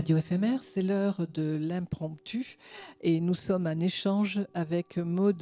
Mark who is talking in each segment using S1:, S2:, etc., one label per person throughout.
S1: Radio éphémère, c'est l'heure de l'impromptu et nous sommes en échange avec Maude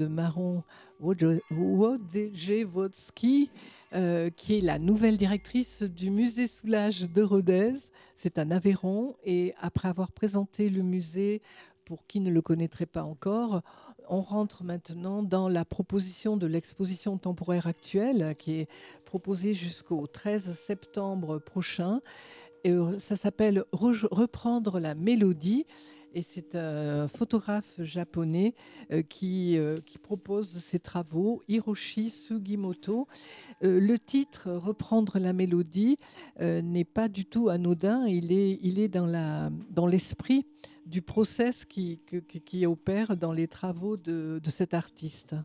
S1: Maron-Wojciechowski, qui est la nouvelle directrice du musée Soulage de Rodez. C'est un Aveyron et après avoir présenté le musée, pour qui ne le connaîtrait pas encore, on rentre maintenant dans la proposition de l'exposition temporaire actuelle qui est proposée jusqu'au 13 septembre prochain. Et ça s'appelle Reprendre la mélodie. Et c'est un photographe japonais qui propose ses travaux, Hiroshi Sugimoto. Le titre Reprendre la mélodie n'est pas du tout anodin. Il est dans l'esprit du process qui opère dans les travaux de cet artiste.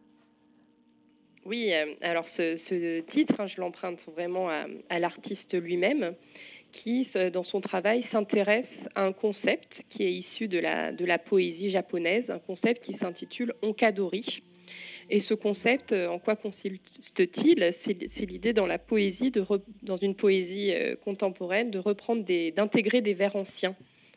S2: Oui, alors ce titre, je l'emprunte vraiment à l'artiste lui-même, qui, dans son travail, s'intéresse à un concept qui est issu de la poésie japonaise, un concept qui s'intitule Onkadori. Et ce concept, en quoi consiste-t-il ? C'est l'idée dans la poésie, dans une poésie contemporaine, d'intégrer des vers anciens.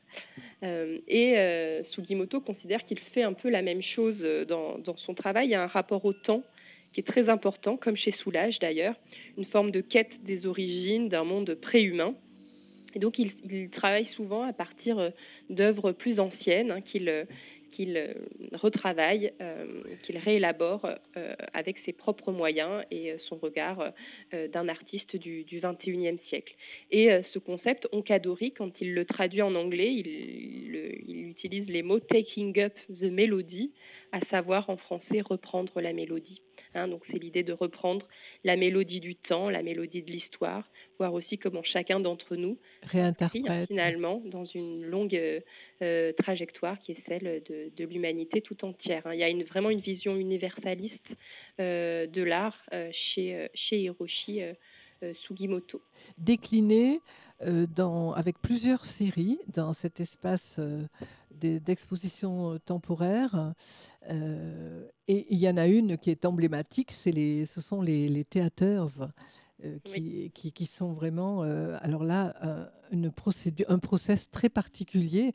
S2: Sugimoto considère qu'il fait un peu la même chose dans son travail. Il y a un rapport au temps qui est très important, comme chez Soulage d'ailleurs, une forme de quête des origines d'un monde préhumain. Et donc il travaille souvent à partir d'œuvres plus anciennes qu'il retravaille, qu'il réélabore avec ses propres moyens et son regard d'un artiste du XXIe siècle. Et ce concept, Onkadori, quand il le traduit en anglais, il utilise les mots « taking up the melody », à savoir en français « reprendre la mélodie ». Donc c'est l'idée de reprendre la mélodie du temps, la mélodie de l'histoire, voir aussi comment chacun d'entre nous
S1: réinterprète
S2: finalement dans une longue trajectoire qui est celle de l'humanité tout entière. Il y a vraiment une vision universaliste de l'art chez Hiroshi Sugimoto.
S1: Décliné avec plusieurs séries dans cet espace d'exposition temporaire. Et il y en a une qui est emblématique, ce sont les theaters. Qui sont vraiment, alors là, un process très particulier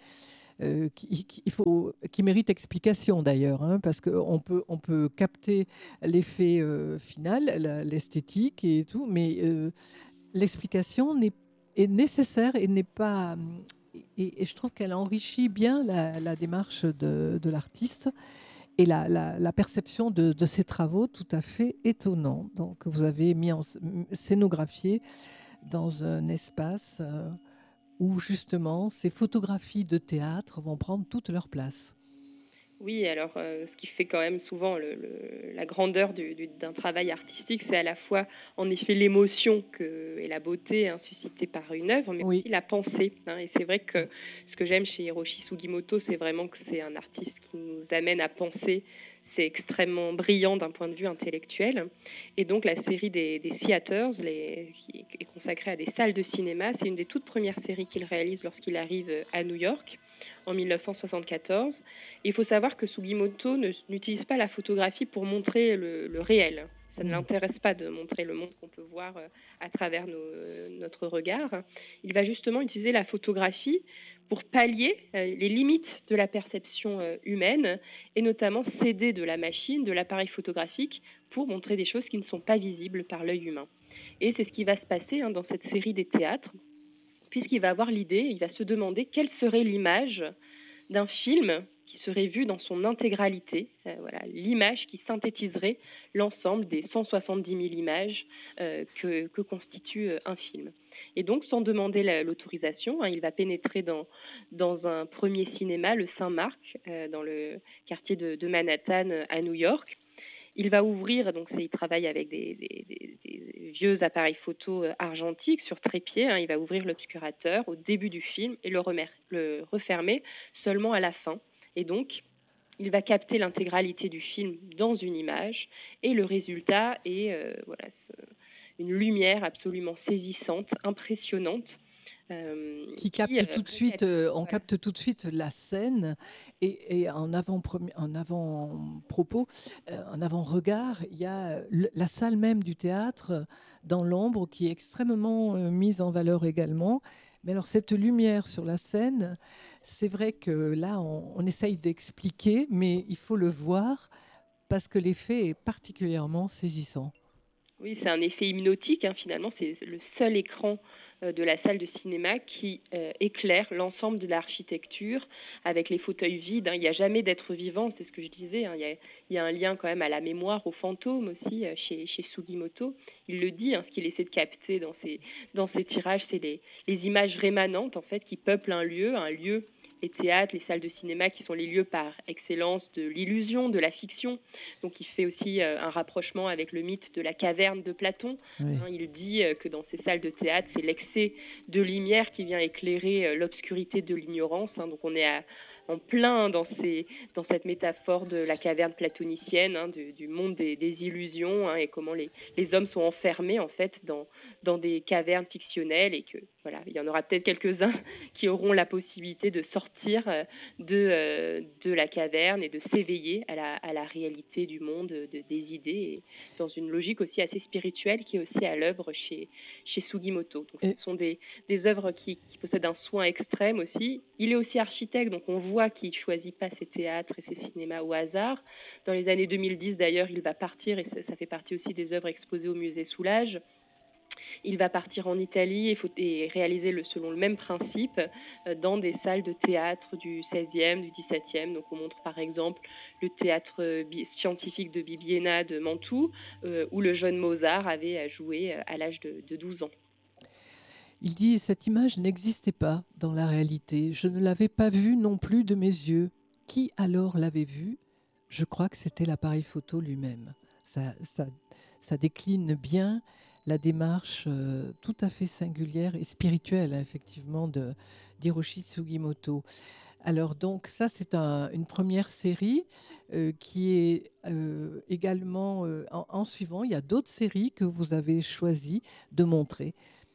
S1: qui mérite explication d'ailleurs, parce qu'on peut capter l'effet final, l'esthétique et tout, mais l'explication est nécessaire et n'est pas. Et je trouve qu'elle enrichit bien la démarche de l'artiste et la perception de ses travaux tout à fait étonnants. Donc, vous avez scénographié dans un espace où justement ces photographies de théâtre vont prendre toute leur place.
S2: Oui, alors ce qui fait quand même souvent la grandeur d'un travail artistique, c'est à la fois en effet l'émotion et la beauté suscitée par une œuvre, mais aussi la pensée. Et c'est vrai que ce que j'aime chez Hiroshi Sugimoto, c'est vraiment que c'est un artiste qui nous amène à penser. C'est extrêmement brillant d'un point de vue intellectuel. Et donc la série des theaters, qui est consacrée à des salles de cinéma, c'est une des toutes premières séries qu'il réalise lorsqu'il arrive à New York en 1974. Il faut savoir que Sugimoto n'utilise pas la photographie pour montrer le réel. Ça ne l'intéresse pas de montrer le monde qu'on peut voir à travers notre regard. Il va justement utiliser la photographie pour pallier les limites de la perception humaine et notamment s'aider de la machine, de l'appareil photographique pour montrer des choses qui ne sont pas visibles par l'œil humain. Et c'est ce qui va se passer dans cette série des théâtres, puisqu'il va avoir l'idée, il va se demander quelle serait l'image d'un film qui serait vu dans son intégralité, l'image qui synthétiserait l'ensemble des 170 000 images que constitue un film. Et donc, sans demander l'autorisation, il va pénétrer dans un premier cinéma, le Saint-Marc, dans le quartier de Manhattan à New York. Il va ouvrir, il travaille avec des vieux appareils photo argentiques sur trépied. Il va ouvrir l'obscurateur au début du film et le refermer seulement à la fin. Et donc, il va capter l'intégralité du film dans une image. Et le résultat est une lumière absolument saisissante, impressionnante.
S1: Qui capte tout de suite, on capte tout de suite la scène et en avant-propos, en avant-regard, il y a la salle même du théâtre dans l'ombre qui est extrêmement mise en valeur également. Mais alors cette lumière sur la scène, c'est vrai que là, on essaye d'expliquer, mais il faut le voir parce que l'effet est particulièrement saisissant.
S2: Oui, c'est un effet hypnotique, finalement, c'est le seul écran de la salle de cinéma qui éclaire l'ensemble de l'architecture avec les fauteuils vides. Il n'y a jamais d'être vivant, c'est ce que je disais. Il y a un lien quand même à la mémoire, aux fantômes aussi chez Sugimoto. Il le dit, ce qu'il essaie de capter dans ses tirages, c'est les images rémanentes en fait qui peuplent un lieu. Les théâtres, les salles de cinéma qui sont les lieux par excellence de l'illusion, de la fiction. Donc il fait aussi un rapprochement avec le mythe de la caverne de Platon.
S1: Oui.
S2: Il dit que dans ces salles de théâtre, c'est l'excès de lumière qui vient éclairer l'obscurité de l'ignorance. Donc on est en plein dans cette métaphore de la caverne platonicienne, du monde des illusions, et comment les hommes sont enfermés en fait dans des cavernes fictionnelles, et que voilà, il y en aura peut-être quelques-uns qui auront la possibilité de sortir de la caverne et de s'éveiller à la réalité du monde, des idées, et dans une logique aussi assez spirituelle qui est aussi à l'œuvre chez Sugimoto. Donc, ce sont des œuvres qui possèdent un soin extrême aussi. Il est aussi architecte, donc on voit qu'il ne choisit pas ses théâtres et ses cinémas au hasard. Dans les années 2010, d'ailleurs, il va partir, et ça fait partie aussi des œuvres exposées au musée Soulages. Il va partir en Italie et réaliser selon le même principe dans des salles de théâtre du 16e, du 17e. Donc on montre par exemple le théâtre scientifique de Bibbiena de Mantoue, où le jeune Mozart avait joué à l'âge de 12 ans.
S1: Il dit « Cette image n'existait pas dans la réalité. Je ne l'avais pas vue non plus de mes yeux. Qui alors l'avait vue ? Je crois que c'était l'appareil photo lui-même. » Ça décline bien la démarche tout à fait singulière et spirituelle, effectivement, d'Hiroshi Sugimoto. Alors donc ça, c'est une première série qui est également en suivant. Il y a d'autres séries que vous avez choisi de montrer.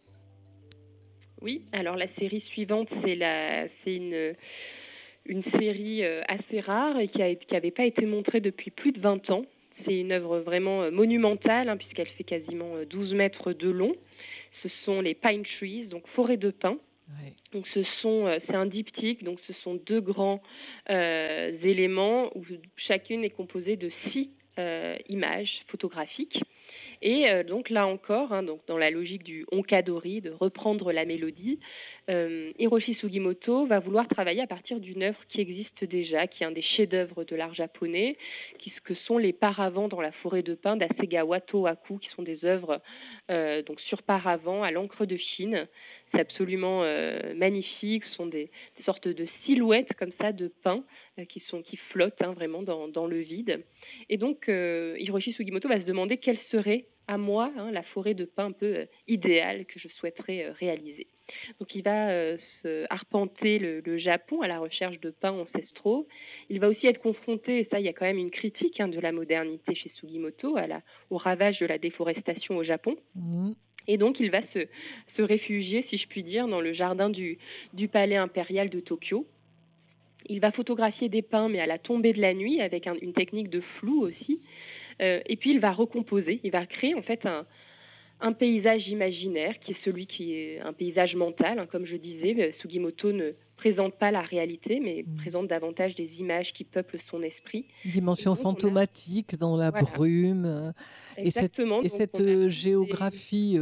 S2: Oui, alors la série suivante, c'est une série assez rare et qui n'avait pas été montrée depuis plus de 20 ans. C'est une œuvre vraiment monumentale, puisqu'elle fait quasiment 12 mètres de long. Ce sont les Pine Trees, donc forêt de pins. Ouais. Donc c'est un diptyque, donc ce sont 2 grands éléments où chacune est composée de 6 images photographiques. Et donc là encore, donc dans la logique du onkadori, de reprendre la mélodie, Hiroshi Sugimoto va vouloir travailler à partir d'une œuvre qui existe déjà, qui est un des chefs-d'œuvre de l'art japonais, que sont les paravents dans la forêt de pins d'Asegawa Tohaku, qui sont des œuvres donc sur paravents à l'encre de Chine. C'est absolument magnifique. Ce sont des sortes de silhouettes comme ça de pins qui flottent vraiment dans le vide. Et donc Hiroshi Sugimoto va se demander quelle serait à moi la forêt de pins un peu idéale que je souhaiterais réaliser. Donc il va arpenter le Japon à la recherche de pins ancestraux. Il va aussi être confronté, et ça il y a quand même une critique de la modernité chez Sugimoto, au ravage de la déforestation au Japon. Mmh. Et donc, il va se réfugier, si je puis dire, dans le jardin du palais impérial de Tokyo. Il va photographier des pins, mais à la tombée de la nuit, avec une technique de flou aussi. Et puis, il va recomposer. Il va créer, en fait, un paysage imaginaire qui est un paysage mental. Comme je disais, Sugimoto ne présente pas la réalité, mais présente davantage des images qui peuplent son esprit.
S1: Dimension fantomatique dans la brume.
S2: Exactement.
S1: Et cette géographie,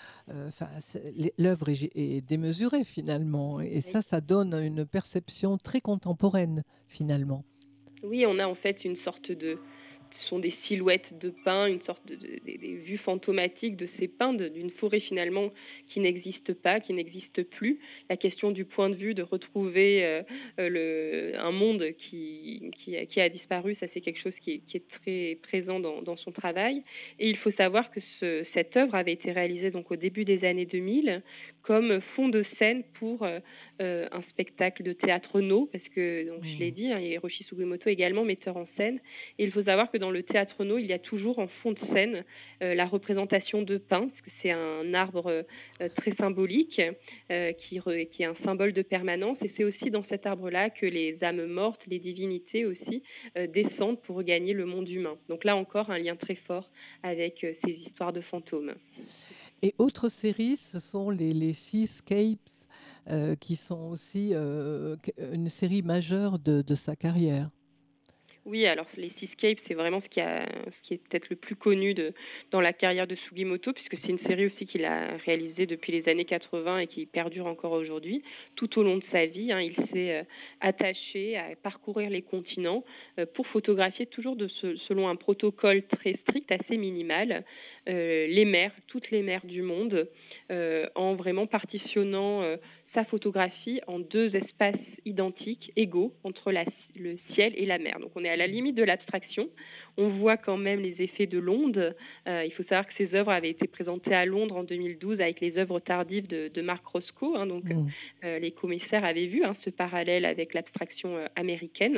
S1: l'œuvre est démesurée finalement. Et ça donne une perception très contemporaine finalement.
S2: Oui, on a en fait une sorte ce sont des silhouettes de pins, une sorte des vues fantomatiques de ces pins, d'une forêt finalement qui n'existe pas, qui n'existe plus. La question du point de vue, de retrouver un monde qui a disparu, ça c'est quelque chose qui est très présent dans son travail. Et il faut savoir que cette œuvre avait été réalisée donc au début des années 2000 comme fond de scène pour un spectacle de théâtre No, parce que donc, je l'ai dit, Hiroshi Sugimoto également metteur en scène. Et il faut savoir que dans le théâtre No, il y a toujours en fond de scène la représentation de pins, parce que c'est un arbre très symbolique qui est un symbole de permanence. Et c'est aussi dans cet arbre-là que les âmes mortes, les divinités aussi, descendent pour regagner le monde humain. Donc là encore, un lien très fort avec ces histoires de fantômes.
S1: Et autre série, ce sont les Seascapes, qui sont aussi une série majeure de sa carrière.
S2: Oui, alors les Seascapes, c'est vraiment ce qui est peut-être le plus connu dans la carrière de Sugimoto, puisque c'est une série aussi qu'il a réalisée depuis les années 80 et qui perdure encore aujourd'hui. Tout au long de sa vie, il s'est attaché à parcourir les continents pour photographier toujours selon un protocole très strict, assez minimal, les mers, toutes les mers du monde, en vraiment partitionnant sa photographie en 2 espaces identiques, égaux, entre le ciel et la mer. Donc on est à la limite de l'abstraction. On voit quand même les effets de l'onde. Il faut savoir que ces œuvres avaient été présentées à Londres en 2012 avec les œuvres tardives de Marc Roscoe. Les commissaires avaient vu ce parallèle avec l'abstraction américaine.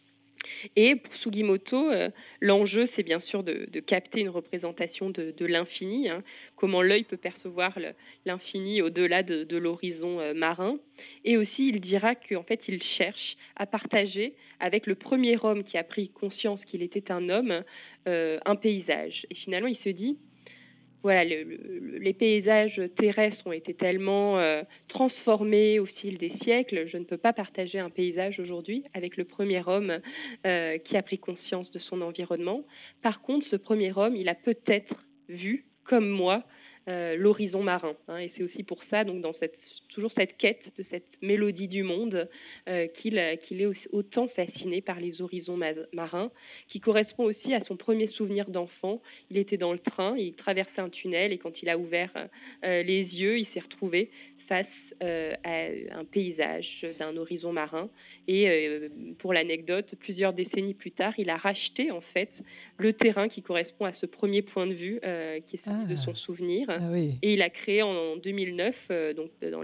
S2: Et pour Sugimoto, l'enjeu, c'est bien sûr de capter une représentation de l'infini, comment l'œil peut percevoir l'infini au-delà de l'horizon marin. Et aussi, il dira qu'en fait, il cherche à partager avec le premier homme qui a pris conscience qu'il était un homme, un paysage. Et finalement, il se dit, voilà, les paysages terrestres ont été tellement transformés au fil des siècles. Je ne peux pas partager un paysage aujourd'hui avec le premier homme qui a pris conscience de son environnement. Par contre, ce premier homme, il a peut-être vu, comme moi, l'horizon marin. Et c'est aussi pour ça, donc, toujours cette quête de cette mélodie du monde, qu'il est autant fasciné par les horizons marins, qui correspond aussi à son premier souvenir d'enfant. Il était dans le train, il traversait un tunnel et quand il a ouvert les yeux, il s'est retrouvé face à un paysage d'un horizon marin. Et pour l'anecdote, plusieurs décennies plus tard, il a racheté en fait le terrain qui correspond à ce premier point de vue qui est celui de son souvenir.
S1: Oui.
S2: Et il a créé en 2009, donc dans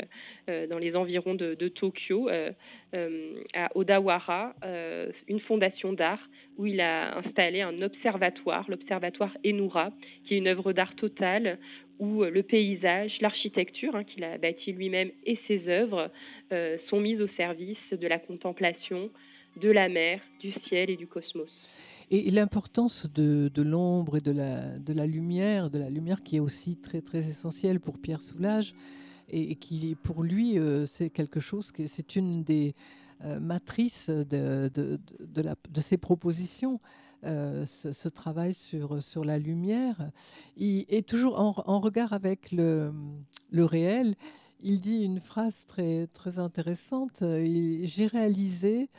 S2: les environs de Tokyo, à Odawara, une fondation d'art où il a installé un observatoire, l'observatoire Enura, qui est une œuvre d'art totale où le paysage, l'architecture qu'il a bâti lui-même et ses œuvres sont mises au service de la contemplation, de la mer, du ciel et du cosmos.
S1: Et l'importance de l'ombre et de la lumière qui est aussi très, très essentielle pour Pierre Soulages et qui, pour lui, c'est quelque chose, c'est une des matrices de ses propositions. Ce travail sur la lumière. Et toujours en regard avec le réel, il dit une phrase très, très intéressante. J'ai réalisé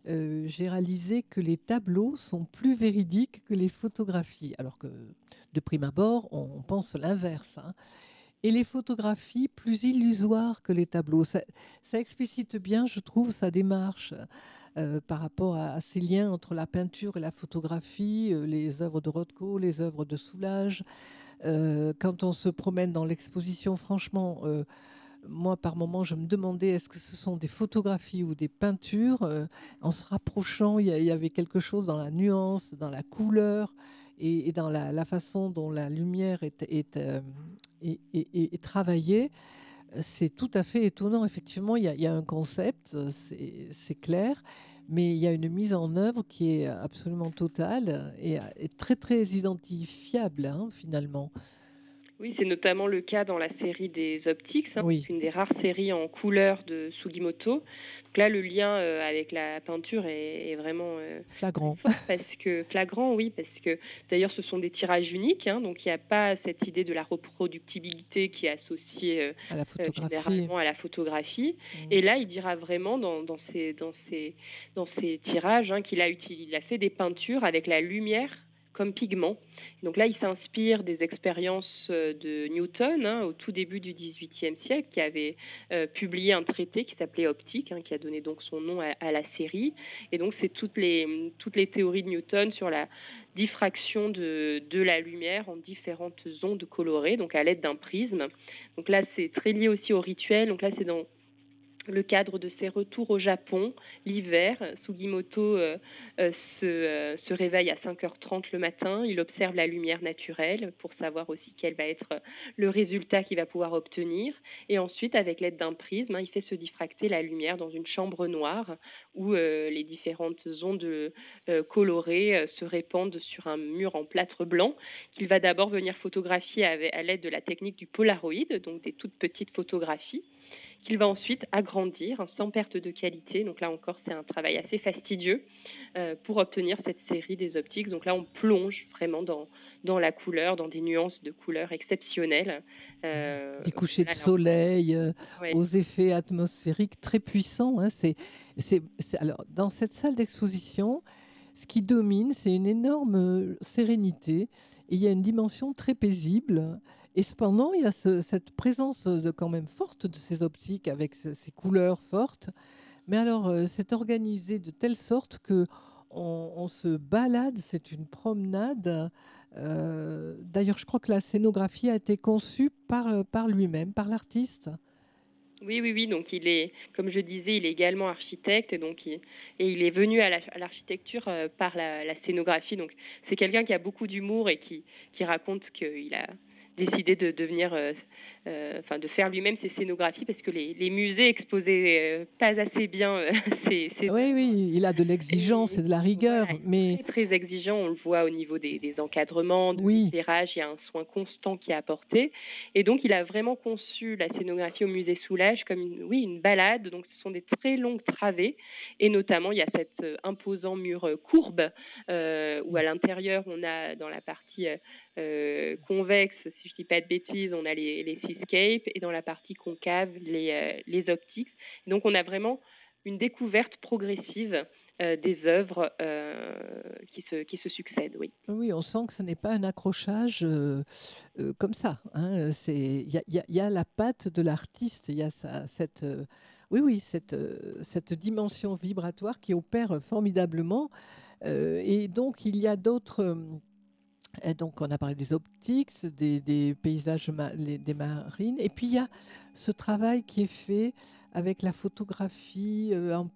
S1: que les tableaux sont plus véridiques que les photographies. Alors que de prime abord, on pense l'inverse. Et les photographies plus illusoires que les tableaux. Ça explicite bien, je trouve, sa démarche par rapport à ces liens entre la peinture et la photographie, les œuvres de Rothko, les œuvres de Soulages. Quand on se promène dans l'exposition, franchement, moi, par moments, je me demandais est-ce que ce sont des photographies ou des peintures. En se rapprochant, il y avait quelque chose dans la nuance, dans la couleur et dans la façon dont la lumière est travaillée. C'est tout à fait étonnant. Effectivement, il y a un concept, c'est clair, mais il y a une mise en œuvre qui est absolument totale et très, très identifiable, finalement.
S2: Oui, c'est notamment le cas dans la série des Optics,
S1: Oui.
S2: une des rares séries en couleur de Sugimoto. Donc là, le lien avec la peinture est vraiment
S1: flagrant.
S2: Flagrant, oui, parce que d'ailleurs, ce sont des tirages uniques, donc il n'y a pas cette idée de la reproductibilité qui est associée
S1: à la photographie.
S2: Généralement à la photographie. Et là, il dira vraiment dans ces tirages qu'il a fait des peintures avec la lumière comme pigment. Donc là, il s'inspire des expériences de Newton au tout début du XVIIIe siècle, qui avait publié un traité qui s'appelait Optique, qui a donné donc son nom à la série. Et donc, c'est toutes les théories de Newton sur la diffraction de la lumière en différentes ondes colorées, donc à l'aide d'un prisme. Donc là, c'est très lié aussi au rituel. Donc là, c'est dans le cadre de ses retours au Japon l'hiver. Sugimoto se réveille à 5h30 le matin. Il observe la lumière naturelle pour savoir aussi quel va être le résultat qu'il va pouvoir obtenir. Et ensuite, avec l'aide d'un prisme, il fait se diffracter la lumière dans une chambre noire où les différentes ondes colorées se répandent sur un mur en plâtre blanc qu'il va d'abord venir photographier à l'aide de la technique du Polaroid, donc des toutes petites photographies qu'il va ensuite agrandir sans perte de qualité. Donc là encore, c'est un travail assez fastidieux pour obtenir cette série des optiques. Donc là, on plonge vraiment dans la couleur, dans des nuances de couleurs exceptionnelles.
S1: Des couchers de soleil, aux effets atmosphériques très puissants. Hein. Alors, dans cette salle d'exposition, ce qui domine, c'est une énorme sérénité et il y a une dimension très paisible. Et cependant, il y a cette présence quand même forte de ces optiques avec ces couleurs fortes. Mais alors, c'est organisé de telle sorte que on se balade, c'est une promenade. D'ailleurs, je crois que la scénographie a été conçue par lui-même, par l'artiste.
S2: Oui. Donc, il est, comme je disais, il est également architecte et donc il est venu à l'architecture par la scénographie. Donc, c'est quelqu'un qui a beaucoup d'humour et qui raconte qu'il a décidé de devenir, de faire lui-même ses scénographies parce que les musées exposaient pas assez bien ses
S1: Oui, il a de l'exigence et de la rigueur,
S2: voilà,
S1: mais
S2: très exigeant. On le voit au niveau des encadrements, de l'éclairage. Il y a un soin constant qui est apporté. Et donc, il a vraiment conçu la scénographie au musée Soulages comme une balade. Donc, ce sont des très longues travées. Et notamment, il y a cet imposant mur courbe où à l'intérieur, on a dans la partie convexe, si je ne dis pas de bêtises, on a les seascapes et dans la partie concave, les optiques. Donc, on a vraiment une découverte progressive des œuvres qui se succèdent. Oui.
S1: Oui, on sent que ce n'est pas un accrochage comme ça. Hein. Il y a la patte de l'artiste, il y a cette dimension vibratoire qui opère formidablement. Et donc, il y a d'autres. Donc, on a parlé des optiques, des paysages, des marines. Et puis, il y a ce travail qui est fait avec la photographie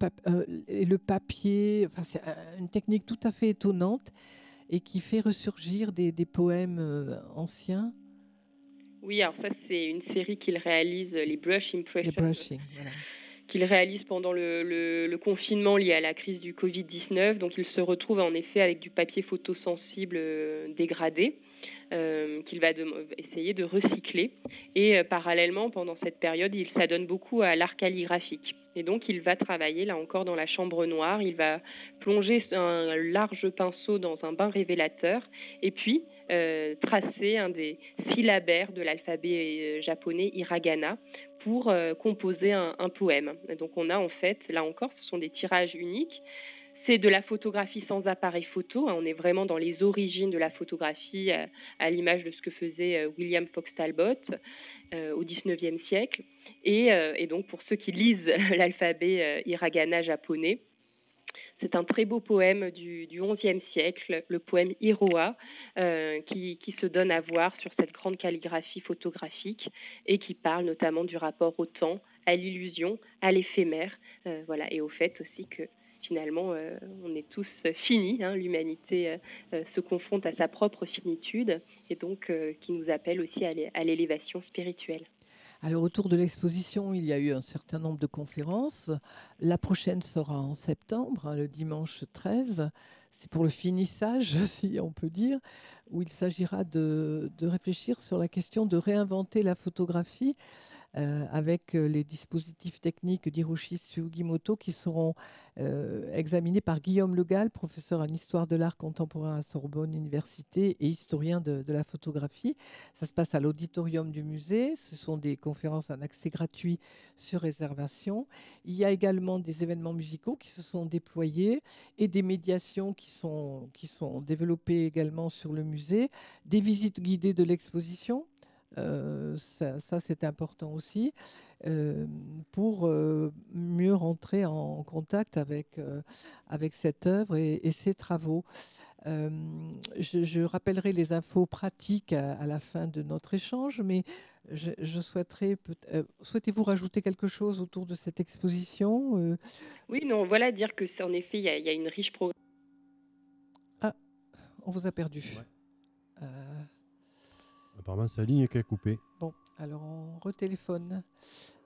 S1: et le papier. Enfin, c'est une technique tout à fait étonnante et qui fait ressurgir des poèmes anciens.
S2: Oui, alors ça, c'est une série qu'il réalise, les Brush Impressions.
S1: Les brushing, voilà.
S2: Qu'il réalise pendant le confinement lié à la crise du Covid-19. Donc, il se retrouve en effet avec du papier photosensible dégradé qu'il va essayer de recycler. Et parallèlement, pendant cette période, il s'adonne beaucoup à l'art calligraphique. Et donc, il va travailler, là encore, dans la chambre noire. Il va plonger un large pinceau dans un bain révélateur et puis tracer un des syllabaires de l'alphabet japonais hiragana pour composer un poème. Et donc, on a en fait, là encore, ce sont des tirages uniques. C'est de la photographie sans appareil photo. On est vraiment dans les origines de la photographie, à l'image de ce que faisait William Fox Talbot au XIXe siècle. Et donc, pour ceux qui lisent l'alphabet hiragana japonais, c'est un très beau poème du XIe siècle, le poème Iroha, qui se donne à voir sur cette grande calligraphie photographique et qui parle notamment du rapport au temps, à l'illusion, à l'éphémère, et au fait aussi que finalement, on est tous finis. Hein, l'humanité se confronte à sa propre finitude et donc qui nous appelle aussi à l'élévation spirituelle.
S1: Alors, autour de l'exposition, il y a eu un certain nombre de conférences. La prochaine sera en septembre, hein, le dimanche 13. C'est pour le finissage, si on peut dire, où il s'agira de réfléchir sur la question de réinventer la photographie avec les dispositifs techniques d'Hiroshi Sugimoto qui seront examinés par Guillaume Le Gall, professeur en histoire de l'art contemporain à Sorbonne Université et historien de la photographie. Ça se passe à l'auditorium du musée. Ce sont des conférences en accès gratuit sur réservation. Il y a également des événements musicaux qui se sont déployés et des médiations qui sont développées également sur le musée, des visites guidées de l'exposition. Ça c'est important aussi pour mieux rentrer en contact avec cette œuvre et ses travaux. Je rappellerai les infos pratiques à la fin de notre échange, mais je souhaiterais... souhaitez-vous rajouter quelque chose autour de cette exposition
S2: Oui, non, voilà, dire que c'est en effet, il y a une riche programmation.
S1: Ah, on vous a perdu.
S3: Apparemment, sa ligne qui est coupée.
S1: Bon, alors on retéléphone.